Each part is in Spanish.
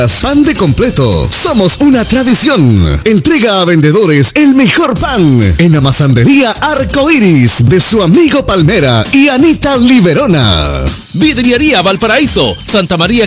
Pan de completo. Somos una tradición. Entrega a vendedores el mejor pan en Amasandería Arcoiris de su amigo Palmera y Anita Liberona. Vidriería Valparaíso, Santa María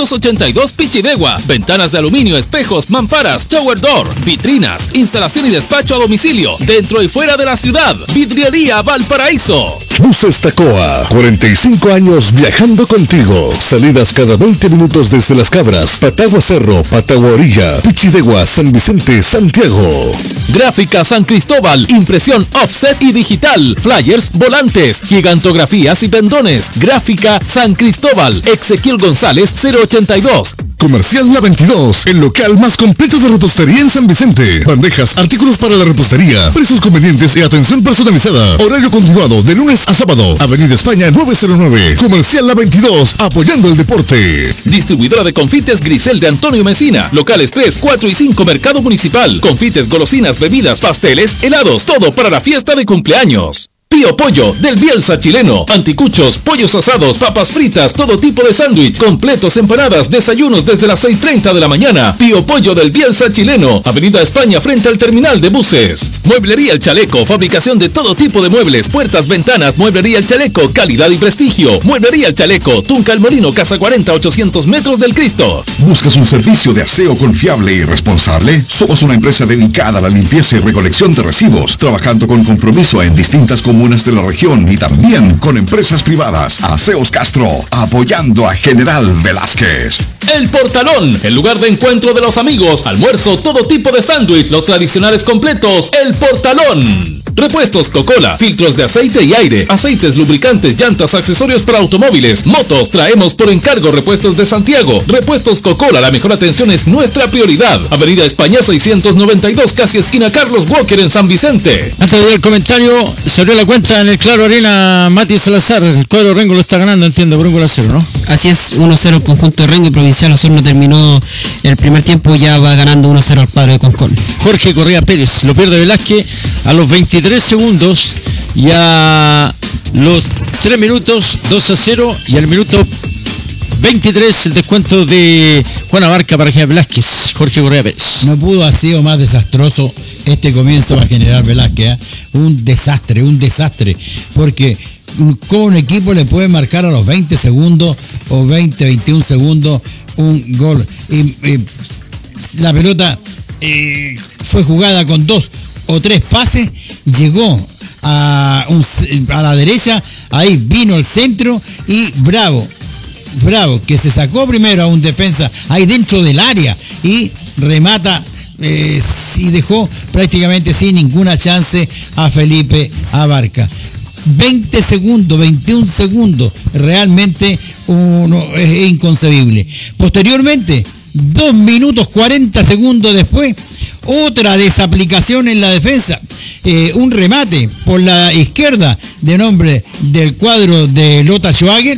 582 Pichidegua. Ventanas de aluminio, espejos, mamparas, shower door, vitrinas, instalación y despacho a domicilio, dentro y fuera de la ciudad. Vidriería Valparaíso. Buses Tacoa, 45 años viajando contigo. Salidas cada 20 minutos desde Las Cabras, Patagua Cerro, Patagua Orilla, Pichidegua, San Vicente, Santiago. Gráfica San Cristóbal, impresión offset y digital, flyers, volantes, gigantografías y pendones. Gráfica San Cristóbal, Ezequiel González 082. Comercial La 22, el local más completo de repostería en San Vicente. Bandejas, artículos para la repostería, precios convenientes y atención personalizada. Horario continuado de lunes a sábado. Avenida España 909. Comercial La 22, apoyando el deporte. Distribuidora de confites Grisel de Antonio Mesina. Locales 3, 4 y 5 Mercado Municipal. Confites, golosinas, bebidas, pasteles, helados. Todo para la fiesta de cumpleaños. Pío Pollo, del Bielsa chileno. Anticuchos, pollos asados, papas fritas, todo tipo de sándwich, completos, empanadas, desayunos desde las 6:30 de la mañana. Pío Pollo del Bielsa chileno. Avenida España frente al terminal de buses. Mueblería El Chaleco, fabricación de todo tipo de muebles, puertas, ventanas. Mueblería El Chaleco, calidad y prestigio. Mueblería El Chaleco, Tunca El Molino, Casa 40, 800 metros del Cristo. ¿Buscas un servicio de aseo confiable y responsable? Somos una empresa dedicada a la limpieza y recolección de residuos, trabajando con compromiso en distintas comunidades de la región y también con empresas privadas. Aseos Castro, apoyando a General Velázquez. El Portalón, el lugar de encuentro de los amigos, almuerzo, todo tipo de sándwich, los tradicionales completos. El Portalón. Repuestos Coca-Cola, filtros de aceite y aire, aceites, lubricantes, llantas, accesorios para automóviles, motos. Traemos por encargo repuestos de Santiago. Repuestos Coca-Cola, la mejor atención es nuestra prioridad. Avenida España 692, casi esquina Carlos Walker en San Vicente. Antes de dar el comentario, se abrió la cuenta en el Claro Arena Mati Salazar. El cuadro Rengo lo está ganando, entiendo, por 1-0, ¿no? Así es, 1-0 el conjunto de Rengo y Provincial Osorno terminó el primer tiempo, ya va ganando 1-0 al cuadro de Concón. Jorge Correa Pérez, lo pierde Velázquez a los 23 segundos y a los 3 minutos 2-0 y al minuto 23 el descuento de Juan Abarca para General Velázquez. Jorge Correa Pérez. No pudo haber sido más desastroso este comienzo para General Velázquez, ¿eh? Un desastre, porque con un equipo le puede marcar a los 20 segundos o 21 segundos un gol. La pelota fue jugada con 2 o 3 pases, llegó a la derecha, ahí vino el centro y Bravo, que se sacó primero a un defensa ahí dentro del área y remata y dejó prácticamente sin ninguna chance a Felipe Abarca. 20 segundos, 21 segundos, realmente es inconcebible. Posteriormente, 2 minutos 40 segundos después, otra desaplicación en la defensa, un remate por la izquierda de nombre del cuadro de Lota Schwager.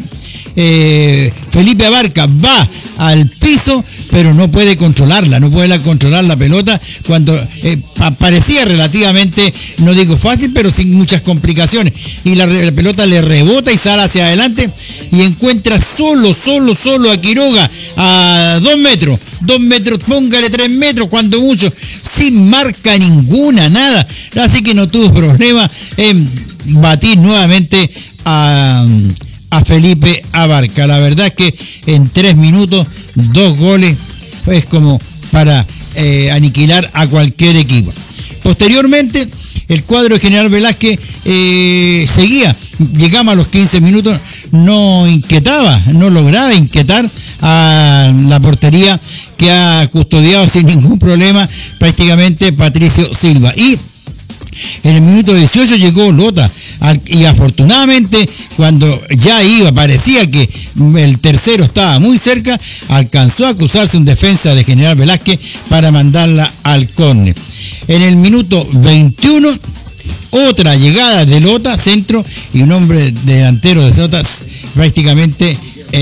Felipe Abarca va al piso, pero no puede controlar la pelota cuando parecía relativamente, no digo fácil, pero sin muchas complicaciones, y la pelota le rebota y sale hacia adelante y encuentra solo a Quiroga a 2 metros, póngale 3 metros cuando mucho, sin marca ninguna, nada, así que no tuvo problema en batir nuevamente a Felipe Abarca. La verdad es que en 3 minutos 2 goles es como para aniquilar a cualquier equipo. Posteriormente el cuadro de General Velázquez seguía, llegamos a los 15 minutos, no lograba inquietar a la portería que ha custodiado sin ningún problema prácticamente Patricio Silva, y en el minuto 18 llegó Lota y afortunadamente cuando ya parecía que el tercero estaba muy cerca, alcanzó a cruzarse un defensa de General Velázquez para mandarla al córner. En el minuto 21 otra llegada de Lota, centro, y un hombre delantero de Lota prácticamente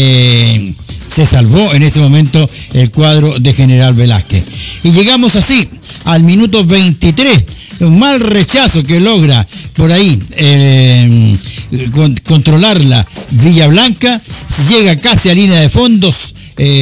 se salvó en ese momento el cuadro de General Velázquez. Y llegamos así al minuto 23, un mal rechazo que logra por ahí controlar la Villa Blanca, llega casi a línea de fondos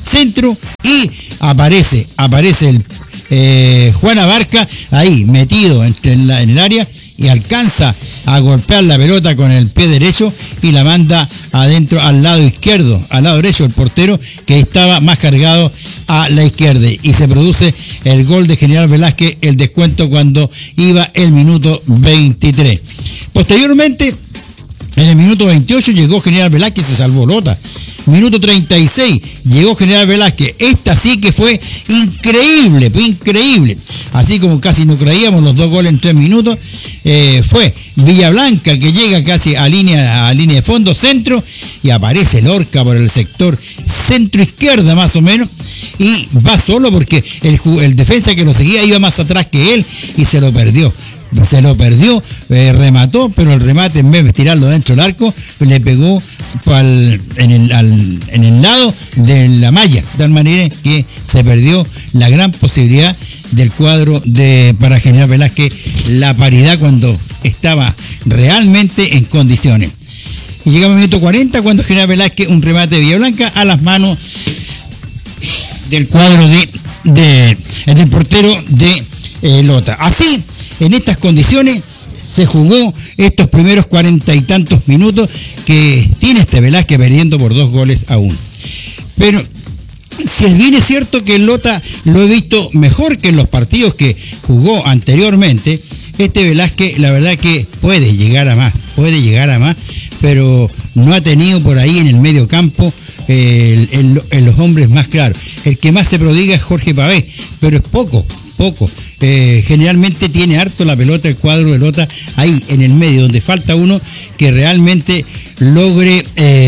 centro y aparece el Juan Abarca ahí metido en el área y alcanza a golpear la pelota con el pie derecho y la manda adentro al lado izquierdo, al lado derecho del portero que estaba más cargado a la izquierda y se produce el gol de General Velázquez, el descuento cuando iba el minuto 23. Posteriormente, en el minuto 28 llegó General Velázquez y se salvó Lota. Minuto 36 llegó General Velázquez. Esta sí que fue increíble. Así como casi no creíamos los 2 goles en 3 minutos. Fue Villablanca que llega casi a línea de fondo centro y aparece Lorca por el sector centro izquierda más o menos y va solo porque el defensa que lo seguía iba más atrás que él y se lo perdió, remató, pero el remate en vez de tirarlo dentro del arco, le pegó en el lado de la malla, de tal manera que se perdió la gran posibilidad del cuadro para General Velázquez la paridad cuando estaba realmente en condiciones. Y llegamos al minuto 40 cuando General Velázquez un remate de Villablanca a las manos del cuadro del portero de Lota. Así, en estas condiciones se jugó estos primeros 40 y tantos minutos que tiene este Velázquez perdiendo por 2-1. Pero si bien es cierto que el Lota lo he visto mejor que en los partidos que jugó anteriormente, este Velázquez la verdad que puede llegar a más, pero no ha tenido por ahí en el medio campo en los hombres más claros. El que más se prodiga es Jorge Pavé, pero es poco. Generalmente tiene harto la pelota el cuadro de Lota ahí en el medio, donde falta uno que realmente logre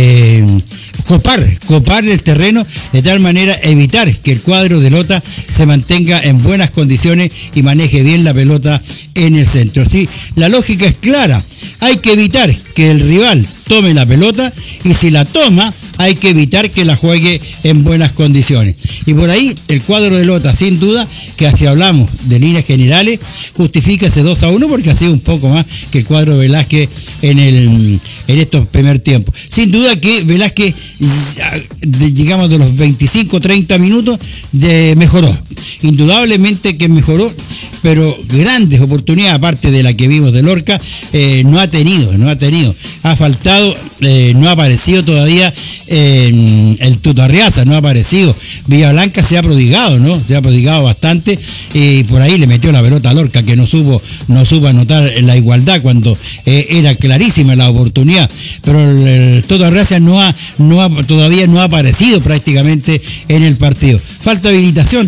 copar el terreno de tal manera evitar que el cuadro de Lota se mantenga en buenas condiciones y maneje bien la pelota en el centro. Sí, la lógica es clara, hay que evitar que el rival tome la pelota y si la toma hay que evitar que la juegue en buenas condiciones. Y por ahí el cuadro de Lota, sin duda, que si hablamos de líneas generales, justifica ese 2-1 porque ha sido un poco más que el cuadro de Velázquez en estos primer tiempos. Sin duda que Velázquez, digamos de los 25-30 minutos, mejoró. Indudablemente que mejoró, pero grandes oportunidades, aparte de la que vimos de Lorca, no ha tenido. Ha faltado, no ha aparecido todavía el Tuto Arriaza, no ha aparecido. Villablanca se ha prodigado, ¿no? Se ha prodigado bastante y por ahí le metió la pelota a Lorca, que no supo anotar la igualdad cuando era clarísima la oportunidad. Pero el Tuto Arriaza todavía no ha aparecido prácticamente en el partido. Falta habilitación,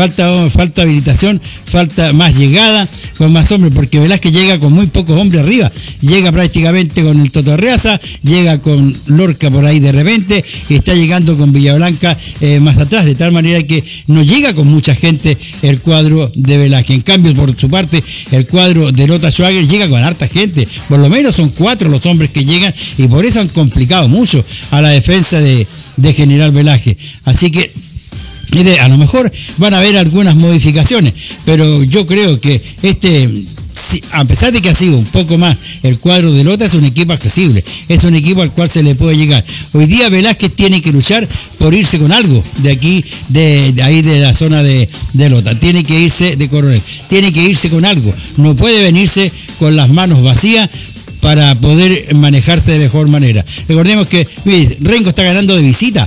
falta más llegada con más hombres, porque Velázquez llega con muy pocos hombres arriba, llega prácticamente con el Toto Arreaza, llega con Lorca por ahí de repente y está llegando con Villablanca más atrás, de tal manera que no llega con mucha gente el cuadro de Velázquez. En cambio, por su parte, el cuadro de Lota Schwager llega con harta gente, por lo menos son 4 los hombres que llegan y por eso han complicado mucho a la defensa de General Velázquez. Así que a lo mejor van a haber algunas modificaciones, pero yo creo que a pesar de que ha sido un poco más el cuadro de Lota, es un equipo accesible, es un equipo al cual se le puede llegar. Hoy día Velázquez tiene que luchar por irse con algo de aquí, de ahí de la zona de Lota, tiene que irse de Coronel, tiene que irse con algo, no puede venirse con las manos vacías para poder manejarse de mejor manera. Recordemos que Rengo está ganando de visita,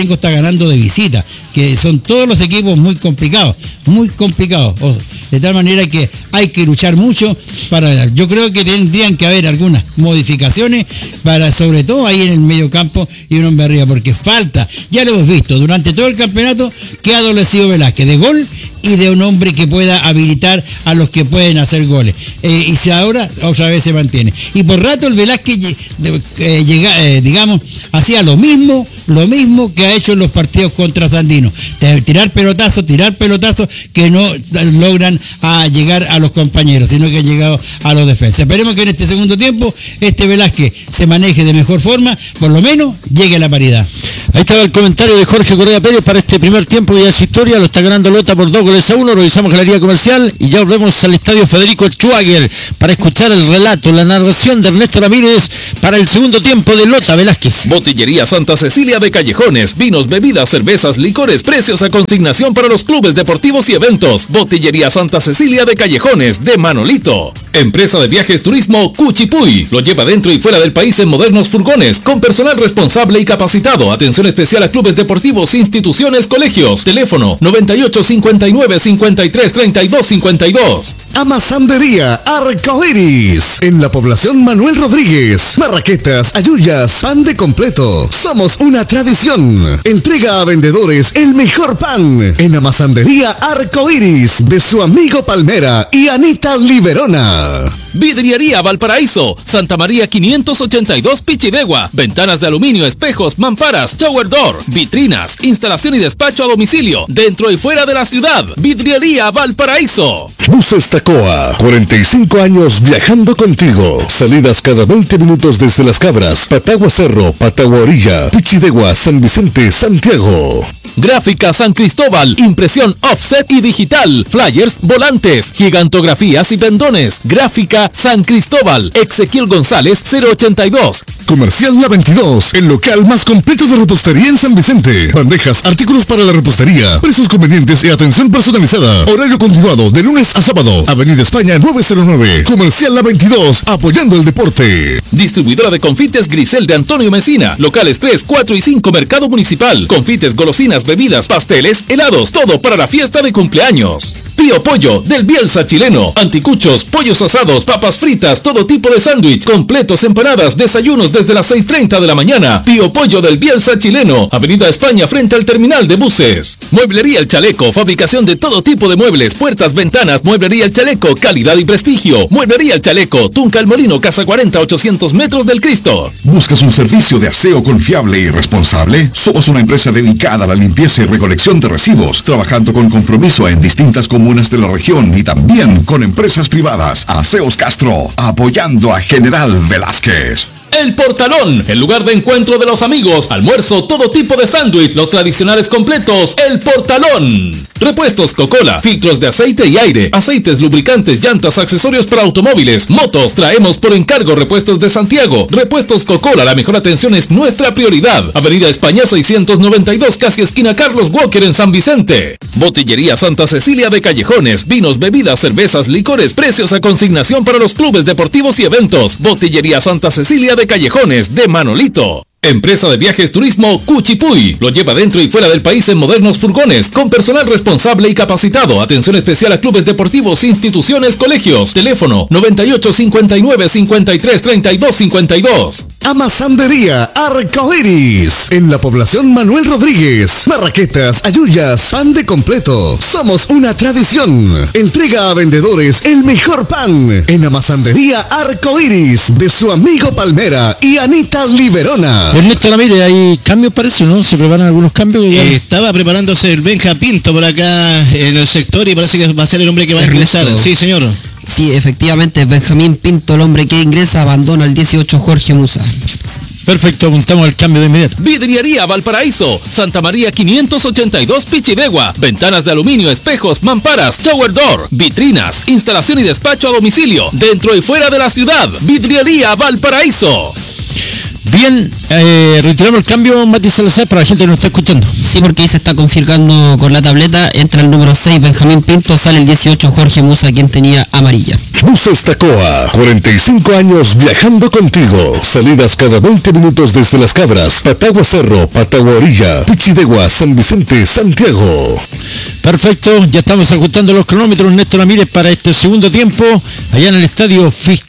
que son todos los equipos muy complicados, de tal manera que hay que luchar mucho yo creo que tendrían que haber algunas modificaciones para, sobre todo ahí en el medio campo y un hombre arriba, porque falta, ya lo hemos visto durante todo el campeonato, que ha adolecido Velázquez de gol y de un hombre que pueda habilitar a los que pueden hacer goles. Y si ahora otra vez se mantiene. Y por rato el Velázquez hacía lo mismo que ha hecho en los partidos contra Sandino. Tirar pelotazos que no logran llegar a los compañeros, sino que han llegado a los defensas. Esperemos que en este segundo tiempo este Velázquez se maneje de mejor forma, por lo menos llegue a la paridad. Ahí estaba el comentario de Jorge Correa Pérez para este primer tiempo, ya es historia, lo está ganando Lota por 2-1, revisamos Galería Comercial y ya volvemos al estadio Federico Schwager para escuchar el relato, la narración de Ernesto Ramírez para el segundo tiempo de Lota Velázquez. Botillería Santa Cecilia de Callejones, vinos, bebidas, cervezas, licores, precios a consignación para los clubes deportivos y eventos. Botillería Santa Cecilia de Callejones, de Manolito. Empresa de viajes turismo Cuchipuy. Lo lleva dentro y fuera del país en modernos furgones, con personal responsable y capacitado. Atención especial a clubes deportivos, instituciones, colegios. Teléfono 98 59 53 32 52. Amasandería Arcoiris, en la población Manuel Rodríguez. Marraquetas, ayuyas, pan de completo. Somos una tradición. Entrega a vendedores el mejor pan. En Amasandería Arcoiris, de su amigo Palmera y Anita Liberona. Vidriería Valparaíso, Santa María 582 Pichidegua. Ventanas de aluminio, espejos, mamparas, shower door, vitrinas, instalación y despacho a domicilio, dentro y fuera de la ciudad. Vidriería Valparaíso. Buses Tacoa, 45 años viajando contigo. Salidas cada 20 minutos desde Las Cabras, Patagua Cerro, Patagua Orilla, Pichidegua, San Vicente, Santiago. Gráfica San Cristóbal, impresión offset y digital, flyers, volantes, gigantografías y pendones. Gráfica San Cristóbal, Ezequiel González 082. Comercial La 22, el local más completo de repostería en San Vicente. Bandejas, artículos para la repostería, precios convenientes y atención personalizada. Horario continuado de lunes a sábado. Avenida España 909. Comercial La 22, apoyando el deporte. Distribuidora de confites Grisel de Antonio Mesina. Locales 3, 4 y 5 Mercado Municipal. Confites, golosinas, bebidas, pasteles, helados, todo para la fiesta de cumpleaños. Pío Pollo, del Bielsa chileno. Anticuchos, pollos asados, papas fritas, todo tipo de sándwich, completos, empanadas, desayunos desde las 6:30 de la mañana. Pío Pollo del Bielsa chileno. Avenida España frente al terminal de buses. Mueblería El Chaleco, fabricación de todo tipo de muebles, puertas, ventanas. Mueblería El Chaleco, calidad y prestigio. Mueblería El Chaleco, Tunca El Molino, Casa 40, 800 metros del Cristo. ¿Buscas un servicio de aseo confiable y responsable? Somos una empresa dedicada a la limpieza y recolección de residuos, trabajando con compromiso en distintas comunidades de la región y también con empresas privadas. Aseos Castro, apoyando a General Velázquez. El Portalón, el lugar de encuentro de los amigos, almuerzo, todo tipo de sándwich, los tradicionales completos, El Portalón. Repuestos Coca-Cola, filtros de aceite y aire, aceites, lubricantes, llantas, accesorios para automóviles, motos, traemos por encargo repuestos de Santiago. Repuestos Coca-Cola, la mejor atención es nuestra prioridad. Avenida España 692, casi esquina Carlos Walker en San Vicente. Botillería Santa Cecilia de Callejones, vinos, bebidas, cervezas, licores, precios a consignación para los clubes deportivos y eventos. Botillería Santa Cecilia de Callejones, de Manolito. Empresa de viajes turismo Cuchipuy. Lo lleva dentro y fuera del país en modernos furgones, con personal responsable y capacitado. Atención especial a clubes deportivos, instituciones, colegios. Teléfono 98 59 53 32 52. Amasandería Arcoiris, en la población Manuel Rodríguez. Marraquetas, ayuyas, pan de completo. Somos una tradición. Entrega a vendedores el mejor pan. En Amasandería Arcoiris, de su amigo Palmera y Anita Liberona. Ernesto Ramírez, hay cambios parece, ¿no? ¿Se preparan algunos cambios? Estaba preparándose el Benja Pinto por acá en el sector y parece que va a ser el hombre que va a ingresar. Sí, señor. Sí, efectivamente, Benjamín Pinto, el hombre que ingresa, abandona el 18 Jorge Musa. Perfecto, apuntamos al cambio de inmediato. Vidriería Valparaíso, Santa María 582 Pichidegua. Ventanas de aluminio, espejos, mamparas, shower door, vitrinas, instalación y despacho a domicilio, dentro y fuera de la ciudad. Vidriería Valparaíso. Bien, retiramos el cambio, Mati Salazar, para la gente que nos está escuchando. Sí, porque ahí se está confirmando con la tableta. Entra el número 6, Benjamín Pinto, sale el 18, Jorge Musa, quien tenía amarilla. Buses Tacoa, 45 años viajando contigo. Salidas cada 20 minutos desde Las Cabras, Patagua Cerro, Patagua Orilla, Pichidegua, San Vicente, Santiago. Perfecto, ya estamos ajustando los cronómetros, Néstor Ramírez, para este segundo tiempo, allá en el estadio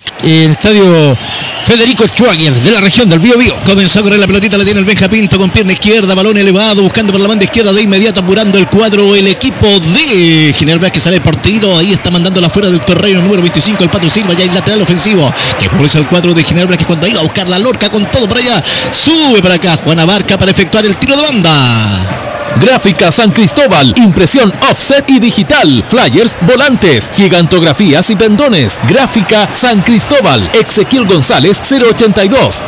Federico Schwager, de la región del Biobío. Comenzó a correr la pelotita, la tiene el Benja Pinto con pierna izquierda, balón elevado, buscando por la banda izquierda, de inmediato apurando el cuadro, el equipo de General Velázquez, que sale el partido, ahí está mandándola fuera del terreno, número 25, el Pato Silva, ya el lateral ofensivo, que favorece el cuadro de General Velázquez cuando iba a buscar la Lorca con todo para allá, sube para acá, Juana Barca para efectuar el tiro de banda. Gráfica San Cristóbal, impresión offset y digital, flyers, volantes, gigantografías y pendones. Gráfica San Cristóbal, Ezequiel González 082.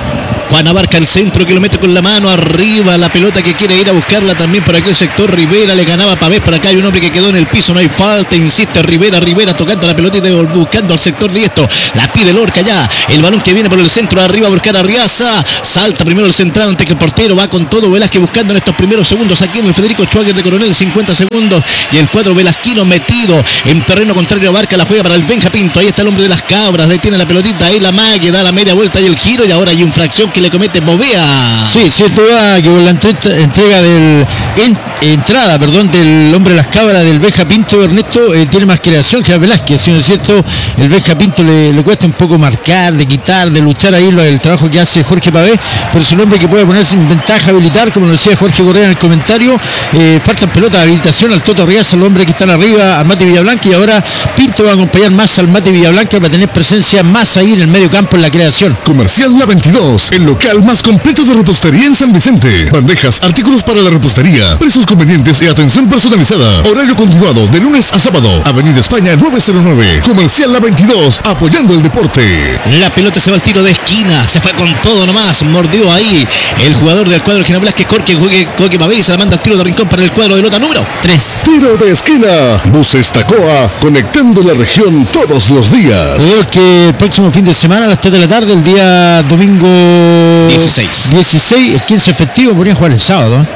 Juan Abarca el centro que lo mete con la mano arriba, la pelota que quiere ir a buscarla también por aquel sector. Rivera le ganaba a Pavés, por acá hay un hombre que quedó en el piso, no hay falta, insiste Rivera tocando la pelota y buscando al sector diestro, la pide Lorca ya, el balón que viene por el centro arriba a buscar a Arriaza, salta primero el central ante que el portero va con todo, Velázquez buscando en estos primeros segundos aquí en el Federico Schwager de Coronel, 50 segundos y el cuadro velasquino metido en terreno contrario. Abarca, la juega para el Benja Pinto, ahí está el hombre de las cabras, detiene la pelotita, ahí la mague, da la media vuelta y el giro y ahora hay infracción que le comete Bovea. Sí, cierto, que por la entrega del entrada del hombre de las cabras del Benja Pinto, Ernesto, tiene más creación que el Velázquez, si no es cierto, el Benja Pinto le cuesta un poco marcar, de quitar, de luchar ahí el trabajo que hace Jorge Pavés, pero es un hombre que puede ponerse en ventaja, habilitar, como lo decía Jorge Correa en el comentario. Faltan pelotas de habilitación al Toto Arriaza, los hombres que están arriba, al Mate Villablanca, y ahora Pinto va a acompañar más al Mate Villablanca para tener presencia más ahí en el medio campo en la creación. Comercial La 22, el local más completo de repostería en San Vicente. Bandejas, artículos para la repostería, precios convenientes y atención personalizada. Horario continuado de lunes a sábado. Avenida España 909. Comercial La 22, apoyando el deporte. La pelota se va al tiro de esquina, se fue con todo nomás, mordió ahí el jugador del cuadro General Velázquez, Coque Pavés, se la manda al tiro de rincón para el cuadro de Lota número 3. Tiro de esquina. Buses Tacoa, conectando la región todos los días. Que el próximo fin de semana a las 3 de la tarde, el día domingo 16, el 15 efectivo, podrían jugar el sábado,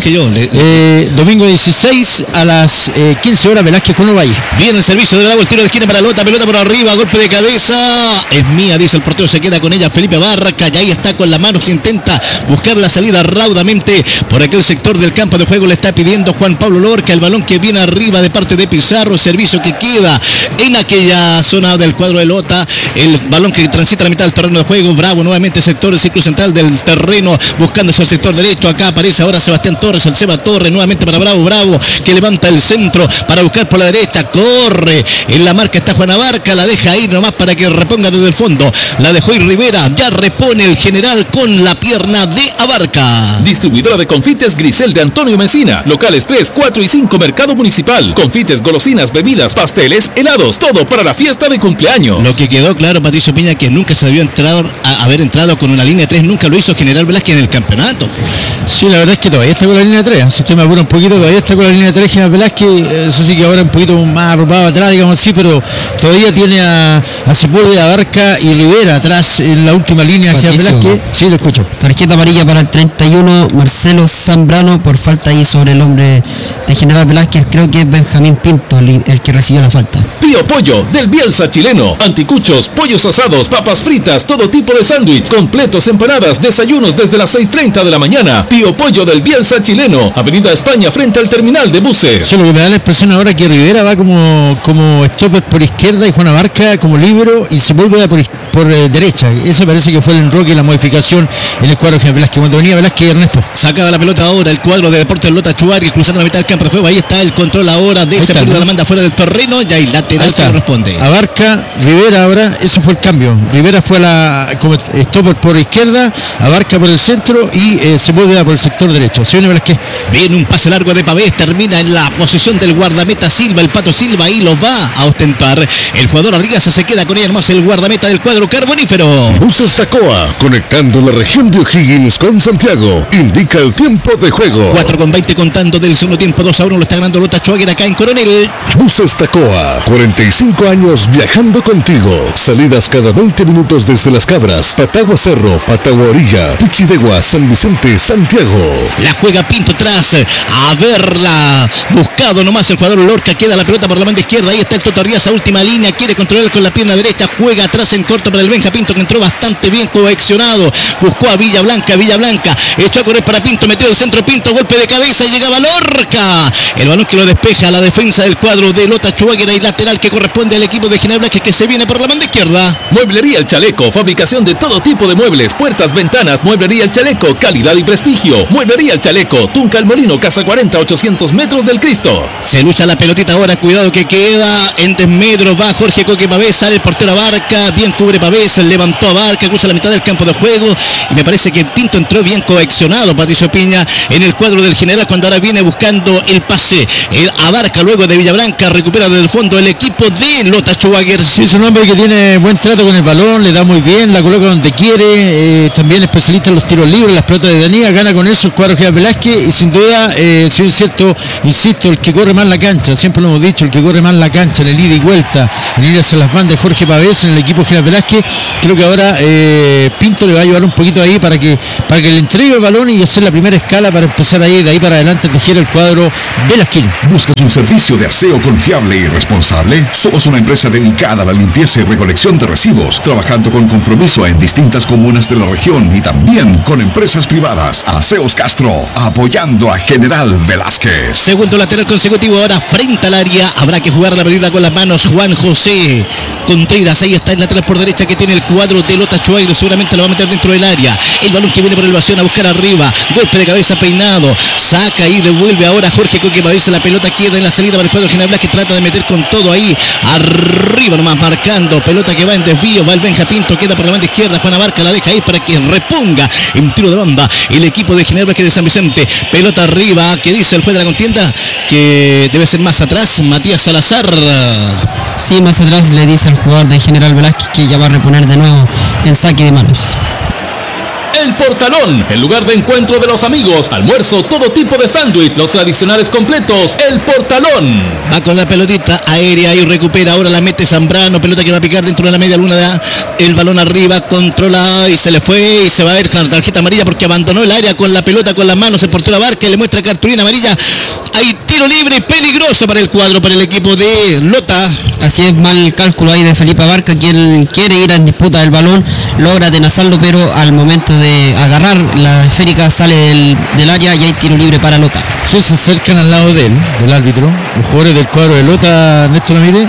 domingo 16 a las 15 horas, Velázquez con Ovalle. Viene el servicio de Bravo, el tiro de esquina para Lota, pelota por arriba, golpe de cabeza, es mía, dice el portero, se queda con ella Felipe Barraca, y ahí está con la mano, se intenta buscar la salida raudamente por aquel sector del campo de juego, le está pidiendo Juan Pablo Lorca, el balón que viene arriba de parte de Pizarro, el servicio que queda en aquella zona del cuadro de Lota, el balón que transita la mitad del terreno de juego. Bravo nuevamente, sector del círculo central del terreno, buscándose al sector derecho. Acá aparece ahora Sebastián Torres, el Seba Torres, nuevamente para Bravo que levanta el centro para buscar por la derecha, corre en la marca, está Juan Abarca, la deja ir nomás para que reponga desde el fondo, la dejó ir Rivera, ya repone el general con la pierna de Abarca. Distribuidora de confites Grisel de Antonio Messina, locales 3, 4 y 5 Mercado Municipal, confites, golosinas, bebidas, pasteles, helados, todo para la fiesta de cumpleaños. Lo que quedó claro, Patricio Piña, que nunca se debió haber entrado con una línea 3, nunca lo hizo General Velázquez en el campeonato. Sí, la verdad es que todavía está con la línea 3, si usted me apura un poquito, todavía está con la línea 3 General Velázquez, eso sí que ahora un poquito más arropado atrás, digamos así, pero todavía tiene a Sepúlveda, Abarca y Rivera atrás en la última línea. General Velázquez, sí, lo escucho. Tarjeta amarilla para el 31, Marcelo Zambrano, por falta ahí sobre el hombre de General Velázquez, creo que es Benjamín Pinto el que recibió la falta. Pío Pollo del Bielsa chileno, anticuchos, pollos asados, papas fritas, todo tipo de sándwich, completos, empanadas, desayunos desde las 6:30 de la mañana. Pío Pollo del Bielsa chileno, Avenida España frente al terminal de buses. Sí, lo que me da la impresión ahora que Rivera va como stopper por izquierda y Juan Abarca como líbero y se vuelve por derecha. Eso parece que fue el enroque y la modificación en el cuadro de Velázquez. Cuando venía Velázquez, Ernesto. Sacaba la pelota ahora el cuadro de Deportes Lota Chubarri, cruzando la mitad del campo de juego. Ahí está el control ahora de Sepúlveda, la manda fuera del terreno. Ya hay lateral que corresponde. Abarca, Rivera ahora, eso fue el cambio. Rivera fue como stopper por izquierda, Abarca por el centro y Sepúlveda por el sector derecho. Se viene Velázquez. Viene un pase largo de Pavés, termina en la posición del guardameta Silva, el Pato Silva, ahí lo va a ostentar. El jugador Arriaza se queda con ella más, el guardameta del cuadro carbonífero. Buses Tacoa, conectando la región de O'Higgins con Santiago. Indica el tiempo de juego. 4:20 contando del segundo tiempo, 2-1 lo está ganando Lota Schwager acá en Coronel. Buses Tacoa, 45 años viajando contigo. Salidas cada 20 minutos desde Las Cabras, Patagua Cerro, Patagua Orilla, Pichidegua, San Vicente, Santiago. La juega Pinto tras haberla buscado nomás el jugador Lorca, queda la pelota por la banda izquierda, ahí está el Toto Arriaza, última línea, quiere controlar con la pierna derecha, juega atrás en corto para el Benja Pinto, que entró bastante bien coaccionado, buscó a Villablanca, echó a correr para Pinto, metió el centro Pinto, golpe de cabeza, llegaba Lorca, el balón que lo despeja la defensa del cuadro de Lota Chuáguera y lateral que corresponde al equipo de General Velázquez, que se viene por la banda izquierda. Mueblería El Chaleco, fabricación de todo tipo de muebles, puertas, ventanas. Mueblería El Chaleco, calidad y prestigio. Mueblería El Chaleco, Tunca El Molino, Casa 40, 800 metros del Cristo. Se lucha la pelotita ahora, cuidado que queda en desmedro, va Jorge Coque Pavés, sale el portero Abarca, bien cubre Pavés, levantó a Abarca, cruza la mitad del campo de juego y me parece que Pinto entró bien coaccionado, Patricio Piña, en el cuadro del general, cuando ahora viene buscando el pase. El Abarca luego de Villablanca recupera desde el fondo el equipo de Lota Schwager. Sí, es un hombre que tiene buen trato con el balón, le da muy bien, la coloca donde quiere, también especialista en los tiros libres, las pelotas de Danía, gana con eso el cuadro General Velázquez y sin duda, si es cierto, insisto, el que corre más la cancha, siempre lo hemos dicho, el que corre más la cancha, en el ida y vuelta, en ir hacia las bandas de Jorge Pavés, en el equipo General Velázquez, creo que ahora Pinto le va a ayudar un poquito ahí para que le entregue el balón y hacer la primera escala para empezar ahí, de ahí para adelante, a tejer el cuadro Velázquez. ¿Buscas un servicio de aseo confiable y responsable? Somos una empresa dedicada a la limpieza y recolección de residuos, trabajando con compromiso en distintas comunas de la región y también con empresas privadas. Aseos Castro, apoyando a General Velázquez. Segundo lateral consecutivo ahora frente al área. Habrá que jugar la pelota con las manos. Juan José Contreras, ahí está el lateral por derecha que tiene el cuadro de Lota Schwager. Seguramente lo va a meter dentro del área. El balón que viene por elevación a buscar arriba. Golpe de cabeza peinado. Saca y devuelve ahora Jorge Coque Pavés. La pelota queda en la salida para el cuadro General Velázquez. Trata de meter con todo ahí. Arriba nomás marcando. Pelota que va en desvío. Va el Benja Pinto. Queda por la banda izquierda. Juan Abarca la deja ahí para que reponga en tiro de banda el equipo de General Velázquez de San Vicente. Pelota arriba. ¿Qué dice el juez de la contienda? Que debe ser más atrás. Matías Salazar. Sí, más atrás le dice al jugador de General Velázquez que ya va a reponer de nuevo en saque de manos. El Portalón, el lugar de encuentro de los amigos, almuerzo, todo tipo de sándwich, los tradicionales completos, El Portalón. Va con la pelotita aérea y recupera, ahora la mete Zambrano, pelota que va a picar dentro de la media luna, el balón arriba, controla y se le fue y se va a ir con tarjeta amarilla porque abandonó el área con la pelota con las manos, el portero Abarca le muestra cartulina amarilla. Hay tiro libre y peligroso para el cuadro, para el equipo de Lota. Así es, mal cálculo ahí de Felipe Abarca, quien quiere ir en disputa del balón, logra atenazarlo, pero al momento de agarrar la esférica sale del área y hay tiro libre para Lota. Sí, se acercan al lado de él, del árbitro, los jugadores del cuadro de Lota, Néstor Ramírez.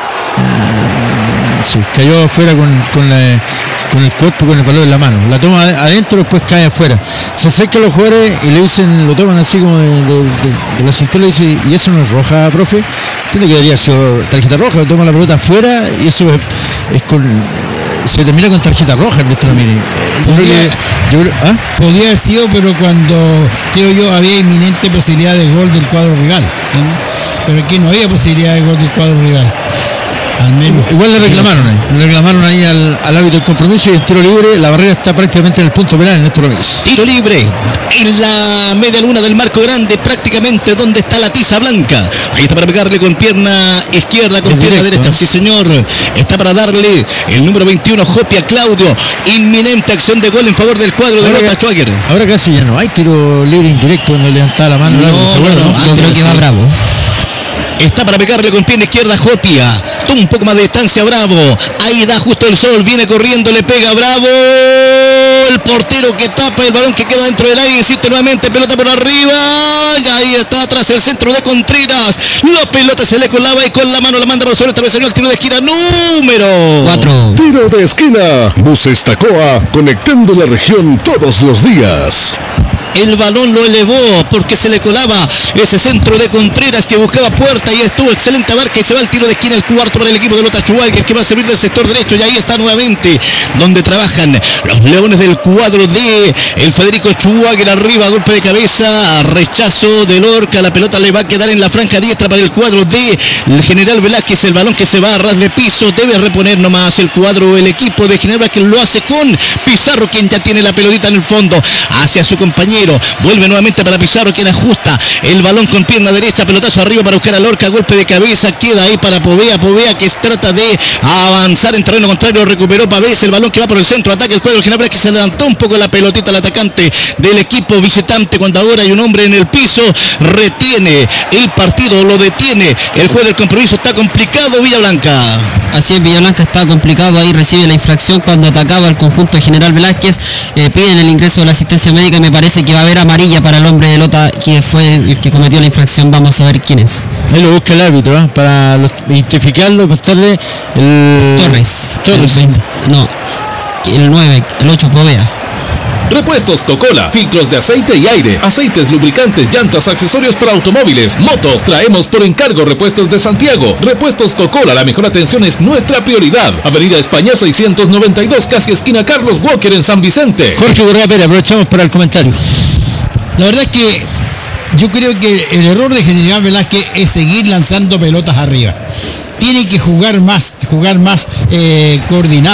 Sí, cayó afuera con el cuerpo, con el balón en la mano. La toma adentro, después cae afuera. Se acercan los jugadores y le dicen, lo toman así como de la cintura y le dicen, ¿y eso no es roja, profe? Entiendo que debería ser tarjeta roja, toma la pelota afuera y eso es con... se termina con tarjeta roja, Néstor Ramírez. Podría haber sido, pero cuando creo yo había inminente posibilidad de gol del cuadro rival, pero aquí no había posibilidad de gol del cuadro rival. Al menos. Igual le reclamaron ahí al árbitro del compromiso y el tiro libre, la barrera está prácticamente en el punto penal, Néstor Ramírez. Tiro libre en la media luna del marco grande, prácticamente donde está la tiza blanca. Ahí está para pegarle con pierna izquierda, con pierna derecha. Sí, señor. Está para darle el número 21, Jopia Claudio. Inminente acción de gol en favor del cuadro de Lota Schwager. Ahora casi ya no hay tiro libre indirecto cuando levantaba la mano. Yo creo que va Bravo. Está para pegarle con pierna izquierda Jopia. Toma un poco más de distancia Bravo. Ahí da justo el sol. Viene corriendo, le pega Bravo. El portero que tapa el balón que queda dentro del área. Insiste nuevamente, pelota por arriba. Y ahí está atrás el centro de Contreras. La pelota se le colaba y con la mano la manda para sobre el travesaño. El tiro de esquina número 4. Tiro de esquina. Buses Tacoa, conectando la región todos los días. El balón lo elevó porque se le colaba ese centro de Contreras que buscaba puerta y estuvo excelente Abarca y se va el tiro de esquina, el cuarto para el equipo de Lota Schwager que va a servir del sector derecho y ahí está nuevamente donde trabajan los leones del cuadro de el Federico Schwager. Arriba, golpe de cabeza, rechazo de Lorca, la pelota le va a quedar en la franja diestra para el cuadro de el General Velázquez, el balón que se va a ras de piso, debe reponer nomás el cuadro, el equipo de General Velázquez lo hace con Pizarro quien ya tiene la pelotita en el fondo hacia su compañero. Vuelve nuevamente para Pizarro quien ajusta el balón con pierna derecha, pelotazo arriba para buscar a Lorca, golpe de cabeza, queda ahí para Povea que trata de avanzar en terreno contrario, recuperó Pavés, el balón que va por el centro, ataque el cuadro general que se levantó un poco la pelotita al atacante del equipo visitante cuando ahora hay un hombre en el piso, retiene el partido, lo detiene el juez del compromiso, está complicado Villablanca. Así es, Villablanca está complicado, ahí recibe la infracción cuando atacaba al conjunto de General Velázquez, piden el ingreso de la asistencia médica, me parece que va a haber amarilla para el hombre de Lota que fue el que cometió la infracción, vamos a ver quién es. Ahí lo busca el árbitro, para identificarlo, más tarde el... Torres. No, el 9, el 8 Povea. Repuestos Coca-Cola, filtros de aceite y aire, aceites, lubricantes, llantas, accesorios para automóviles, motos. Traemos por encargo repuestos de Santiago. Repuestos Coca-Cola, la mejor atención es nuestra prioridad. Avenida España 692, casi esquina Carlos Walker en San Vicente. Jorge Borrega Pérez, aprovechamos para el comentario. La verdad es que yo creo que el error de General Velázquez es seguir lanzando pelotas arriba. Tiene que jugar más coordinado,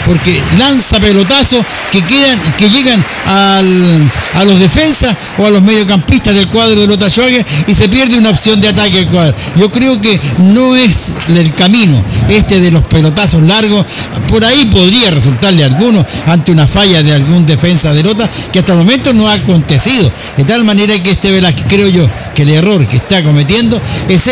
porque lanza pelotazos que llegan a los defensas o a los mediocampistas del cuadro de Lota Schwager y se pierde una opción de ataque al cuadro. Yo creo que no es el camino de los pelotazos largos. Por ahí podría resultarle a alguno ante una falla de algún defensa de Lota, que hasta el momento no ha acontecido. De tal manera que Velázquez, creo yo, que el error que está cometiendo es